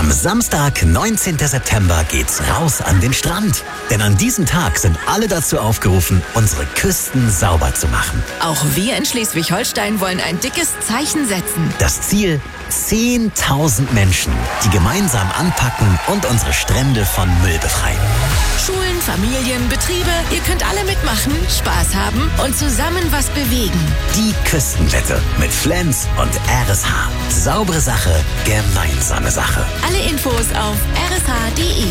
Am Samstag, 19. September geht's raus an den Strand. Denn an diesem Tag sind alle dazu aufgerufen, unsere Küsten sauber zu machen. Auch wir in Schleswig-Holstein wollen ein dickes Zeichen setzen. Das Ziel: 10.000 Menschen, die gemeinsam anpacken und unsere Strände von Müll befreien. Schulen, Familien, Betriebe, ihr könnt alle mitmachen, Spaß haben und zusammen was bewegen. Die Küstenwette mit Flens und RSH. Saubere Sache, gemeinsame Sache. Alle Infos auf rsh.de.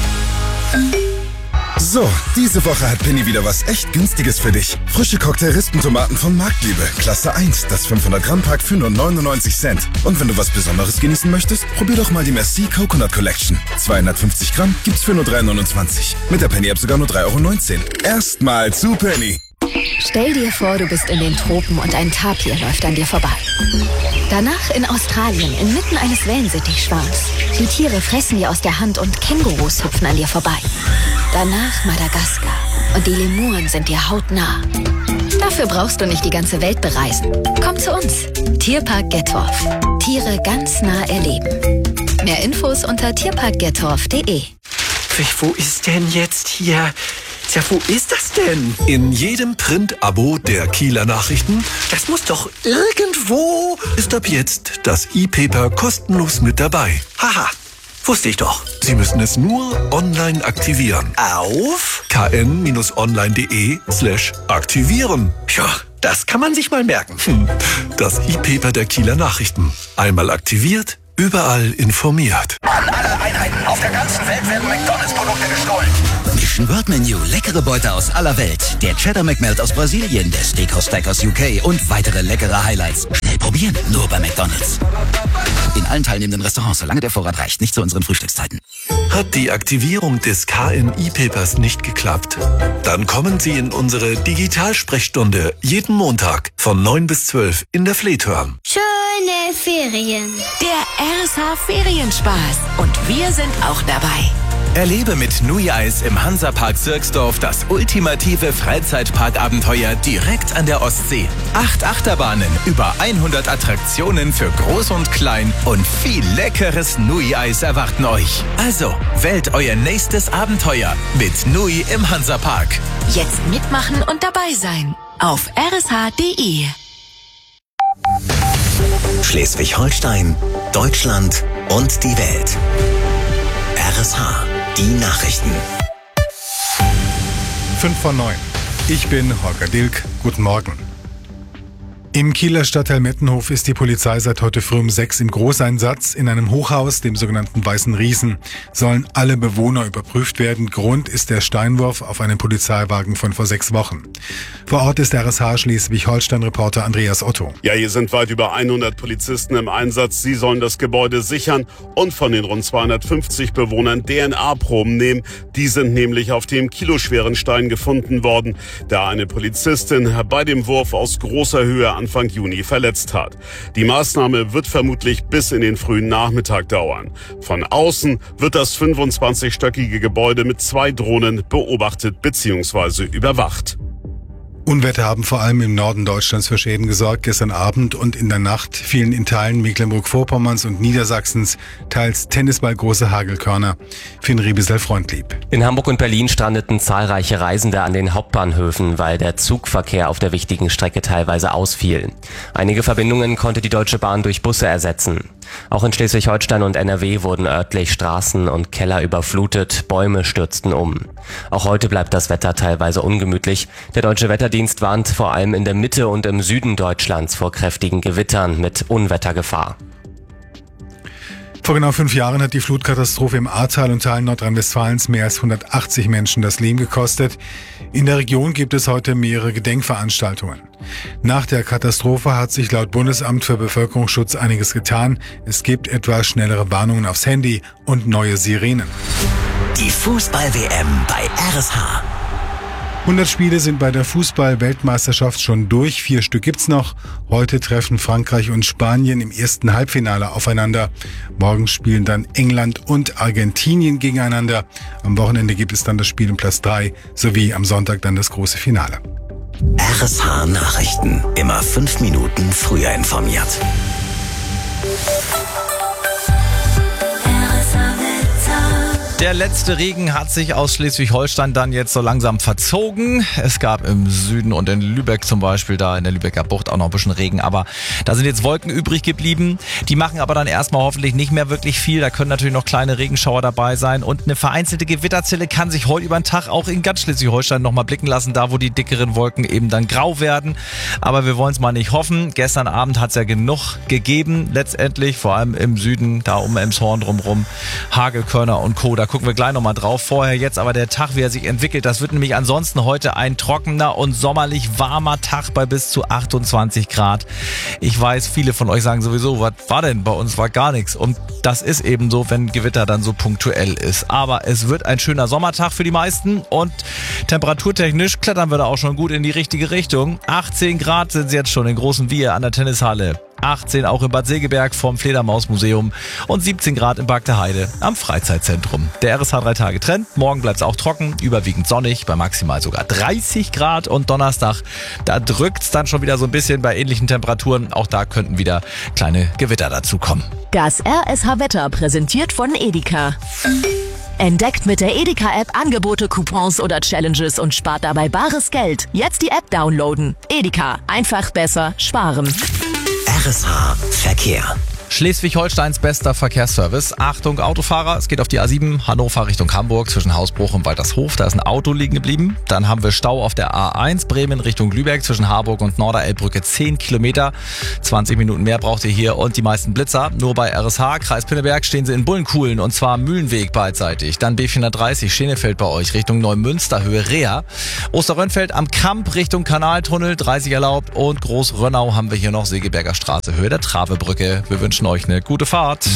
So, diese Woche hat Penny wieder was echt Günstiges für dich. Frische Cocktail-Rispentomaten von Marktliebe. Klasse 1, das 500-Gramm-Pack für nur 99 Cent. Und wenn du was Besonderes genießen möchtest, probier doch mal die Merci Coconut Collection. 250 Gramm gibt's für nur 3,29. Mit der Penny-App sogar nur 3,19 €. Erstmal zu Penny. Stell dir vor, du bist in den Tropen und ein Tapir läuft an dir vorbei. Danach in Australien, inmitten eines Wellensittichschwarms. Die Tiere fressen dir aus der Hand und Kängurus hüpfen an dir vorbei. Danach Madagaskar und die Lemuren sind dir hautnah. Dafür brauchst du nicht die ganze Welt bereisen. Komm zu uns. Tierpark Gettorf. Tiere ganz nah erleben. Mehr Infos unter tierparkgettorf.de. Wo ist denn jetzt hier? Tja, wo ist das denn? In jedem Print-Abo der Kieler Nachrichten. Das muss doch irgendwo... Ist ab jetzt das E-Paper kostenlos mit dabei. Haha, wusste ich doch. Sie müssen es nur online aktivieren. Auf? kn-online.de/aktivieren. Ja, das kann man sich mal merken. Das E-Paper der Kieler Nachrichten. Einmal aktiviert, überall informiert. An alle Einheiten auf der ganzen Welt werden McDonalds-Produkte gestohlen. Mission World Menu, leckere Beute aus aller Welt. Der Cheddar McMelt aus Brasilien, der Steakhouse Stack aus UK und weitere leckere Highlights. Schnell probieren, nur bei McDonalds. In allen teilnehmenden Restaurants, solange der Vorrat reicht, nicht zu unseren Frühstückszeiten. Hat die Aktivierung des KN-E-Papers nicht geklappt? Dann kommen Sie in unsere Digitalsprechstunde jeden Montag von 9 bis 12 in der Fleethörn. Schöne Ferien. Der RSH Ferienspaß. Und wir sind auch dabei. Erlebe mit Nui Eis im Hansapark Sirksdorf das ultimative Freizeitparkabenteuer direkt an der Ostsee. 8 Achterbahnen, über 100 Attraktionen für Groß und Klein und viel leckeres Nui Eis erwarten euch. Also, wählt euer nächstes Abenteuer mit Nui im Hansapark. Jetzt mitmachen und dabei sein. Auf rsh.de. Schleswig-Holstein, Deutschland und die Welt. RSH, die Nachrichten. 5 vor 9. Ich bin Holger Dilk. Guten Morgen. Im Kieler Stadtteil Mettenhof ist die Polizei seit heute früh um 6 im Großeinsatz. In einem Hochhaus, dem sogenannten Weißen Riesen, sollen alle Bewohner überprüft werden. Grund ist der Steinwurf auf einen Polizeiwagen von vor 6 Wochen. Vor Ort ist der RSH Schleswig-Holstein-Reporter Andreas Otto. Ja, hier sind weit über 100 Polizisten im Einsatz. Sie sollen das Gebäude sichern und von den rund 250 Bewohnern DNA-Proben nehmen. Die sind nämlich auf dem kiloschweren Stein gefunden worden, da eine Polizistin bei dem Wurf aus großer Höhe Anfang Juni verletzt hat. Die Maßnahme wird vermutlich bis in den frühen Nachmittag dauern. Von außen wird das 25-stöckige Gebäude mit 2 Drohnen beobachtet bzw. überwacht. Unwetter haben vor allem im Norden Deutschlands für Schäden gesorgt. Gestern Abend und in der Nacht fielen in Teilen Mecklenburg-Vorpommerns und Niedersachsens teils tennisballgroße Hagelkörner. Finn Riebesel-Freundlieb. In Hamburg und Berlin strandeten zahlreiche Reisende an den Hauptbahnhöfen, weil der Zugverkehr auf der wichtigen Strecke teilweise ausfiel. Einige Verbindungen konnte die Deutsche Bahn durch Busse ersetzen. Auch in Schleswig-Holstein und NRW wurden örtlich Straßen und Keller überflutet, Bäume stürzten um. Auch heute bleibt das Wetter teilweise ungemütlich. Der Deutsche Wetterdienst warnt vor allem in der Mitte und im Süden Deutschlands vor kräftigen Gewittern mit Unwettergefahr. Vor genau 5 Jahren hat die Flutkatastrophe im Ahrtal und Teilen Nordrhein-Westfalens mehr als 180 Menschen das Leben gekostet. In der Region gibt es heute mehrere Gedenkveranstaltungen. Nach der Katastrophe hat sich laut Bundesamt für Bevölkerungsschutz einiges getan. Es gibt etwa schnellere Warnungen aufs Handy und neue Sirenen. Die Fußball-WM bei RSH. 100 Spiele sind bei der Fußball-Weltmeisterschaft schon durch. 4 Stück gibt's noch. Heute treffen Frankreich und Spanien im ersten Halbfinale aufeinander. Morgen spielen dann England und Argentinien gegeneinander. Am Wochenende gibt es dann das Spiel um Platz 3 sowie am Sonntag dann das große Finale. RSH Nachrichten. Immer 5 Minuten früher informiert. RSH Der letzte Regen hat sich aus Schleswig-Holstein dann jetzt so langsam verzogen. Es gab im Süden und in Lübeck zum Beispiel, da in der Lübecker Bucht auch noch ein bisschen Regen. Aber da sind jetzt Wolken übrig geblieben. Die machen aber dann erstmal hoffentlich nicht mehr wirklich viel. Da können natürlich noch kleine Regenschauer dabei sein. Und eine vereinzelte Gewitterzelle kann sich heute über den Tag auch in ganz Schleswig-Holstein nochmal blicken lassen. Da, wo die dickeren Wolken eben dann grau werden. Aber wir wollen es mal nicht hoffen. Gestern Abend hat es ja genug gegeben. Letztendlich, vor allem im Süden, da um Elmshorn drumherum. Hagelkörner und Co. Da gucken wir gleich nochmal drauf. Vorher jetzt aber der Tag, wie er sich entwickelt. Das wird nämlich ansonsten heute ein trockener und sommerlich warmer Tag bei bis zu 28 Grad. Ich weiß, viele von euch sagen sowieso, was war denn? Bei uns war gar nichts. Und das ist eben so, wenn Gewitter dann so punktuell ist. Aber es wird ein schöner Sommertag für die meisten und temperaturtechnisch klettern wir da auch schon gut in die richtige Richtung. 18 Grad sind es jetzt schon in Großen Wiehe an der Tennishalle. 18 auch in Bad Segeberg vom Fledermausmuseum und 17 Grad in Bagdeheide am Freizeitzentrum. Der RSH 3 Tage Trend. Morgen bleibt es auch trocken, überwiegend sonnig, bei maximal sogar 30 Grad. Und Donnerstag, da drückt es dann schon wieder so ein bisschen bei ähnlichen Temperaturen. Auch da könnten wieder kleine Gewitter dazukommen. Das RSH-Wetter präsentiert von Edeka. Entdeckt mit der Edeka-App Angebote, Coupons oder Challenges und spart dabei bares Geld. Jetzt die App downloaden. Edeka. Einfach besser sparen. RSH Verkehr. Schleswig-Holsteins bester Verkehrsservice. Achtung Autofahrer, es geht auf die A7 Hannover Richtung Hamburg zwischen Hausbruch und Waltershof. Da ist ein Auto liegen geblieben. Dann haben wir Stau auf der A1 Bremen Richtung Lübeck zwischen Harburg und Norderelbbrücke 10 Kilometer. 20 Minuten mehr braucht ihr hier und die meisten Blitzer. Nur bei RSH, Kreis Pinneberg, stehen sie in Bullenkuhlen und zwar Mühlenweg beidseitig. Dann B430 Schenefeld bei euch Richtung Neumünster Höhe Rea. Osterrönfeld am Kamp Richtung Kanaltunnel 30 erlaubt und Großrönnau haben wir hier noch Segeberger Straße Höhe der Travebrücke. Wir wünschen euch eine gute Fahrt.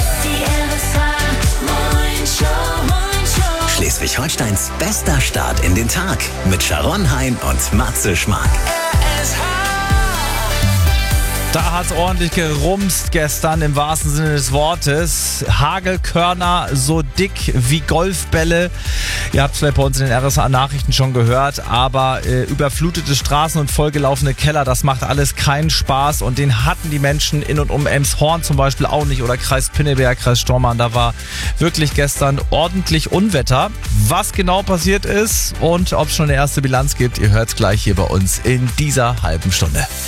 Schleswig-Holsteins bester Start in den Tag mit Sharon Hein und Matze Schmark. Da hat's ordentlich gerumst gestern im wahrsten Sinne des Wortes. Hagelkörner so dick wie Golfbälle. Ihr habt es vielleicht bei uns in den RSA-Nachrichten schon gehört, aber überflutete Straßen und vollgelaufene Keller, das macht alles keinen Spaß und den hatten die Menschen in und um Elmshorn zum Beispiel auch nicht oder Kreis Pinneberg, Kreis Stormarn. Da war wirklich gestern ordentlich Unwetter. Was genau passiert ist und ob es schon eine erste Bilanz gibt, ihr hört es gleich hier bei uns in dieser halben Stunde.